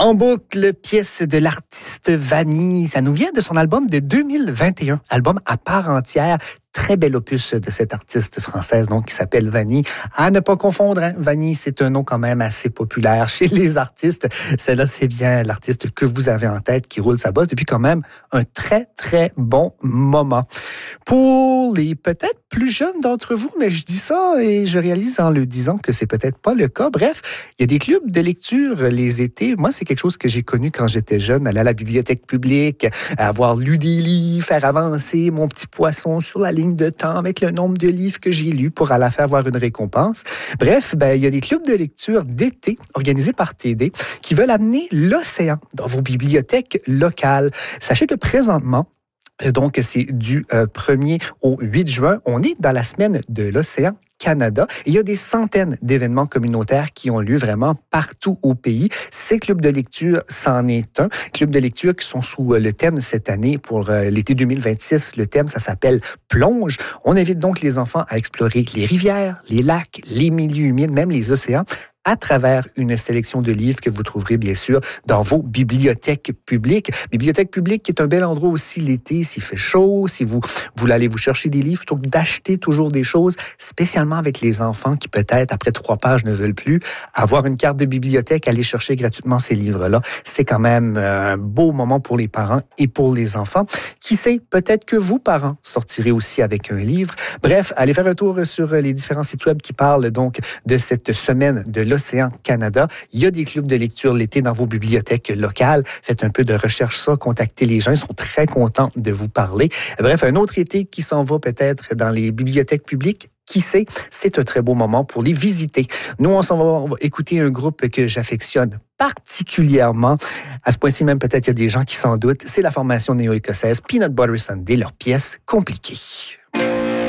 En boucle, pièce de l'artiste Vanny. Ça nous vient de son album de 2021, album à part entière. Très bel opus de cette artiste française, donc, qui s'appelle Vanny. À ne pas confondre, hein. Vanny, c'est un nom quand même assez populaire chez les artistes. Celle-là, c'est bien l'artiste que vous avez en tête qui roule sa bosse depuis quand même un très, très bon moment. Pour les peut-être plus jeunes d'entre vous, mais je dis ça et je réalise en le disant que c'est peut-être pas le cas. Bref, il y a des clubs de lecture les étés. Moi, c'est quelque chose que j'ai connu quand j'étais jeune, aller à la bibliothèque publique, avoir lu des livres, faire avancer mon petit poisson sur la ligne de temps avec le nombre de livres que j'ai lus pour à la fin avoir une récompense. Bref, il y a des clubs de lecture d'été organisés par TD qui veulent amener l'océan dans vos bibliothèques locales. Sachez que présentement, donc c'est du 1er au 8 juin, on est dans la semaine de l'océan Canada. Et il y a des centaines d'événements communautaires qui ont lieu vraiment partout au pays. Ces clubs de lecture, c'en est un. Clubs de lecture qui sont sous le thème cette année pour l'été 2026. Le thème, ça s'appelle Plonge. On invite donc les enfants à explorer les rivières, les lacs, les milieux humides, même les océans, à travers une sélection de livres que vous trouverez bien sûr dans vos bibliothèques publiques. Bibliothèque publique qui est un bel endroit aussi l'été, s'il fait chaud, si vous voulez aller vous chercher des livres, plutôt que d'acheter toujours des choses, spécialement avec les enfants qui peut-être après 3 pages ne veulent plus, avoir une carte de bibliothèque, aller chercher gratuitement ces livres-là, c'est quand même un beau moment pour les parents et pour les enfants. Qui sait, peut-être que vous, parents, sortirez aussi avec un livre. Bref, allez faire un tour sur les différents sites web qui parlent donc de cette semaine de l'Océan Canada. Il y a des clubs de lecture l'été dans vos bibliothèques locales. Faites un peu de recherche ça, contactez les gens. Ils sont très contents de vous parler. Bref, un autre été qui s'en va peut-être dans les bibliothèques publiques. Qui sait, c'est un très beau moment pour les visiter. Nous, on va écouter un groupe que j'affectionne particulièrement. À ce point-ci, même peut-être il y a des gens qui s'en doutent. C'est la formation néo-écossaise Peanut Butter Sunday, leur pièce Compliquée.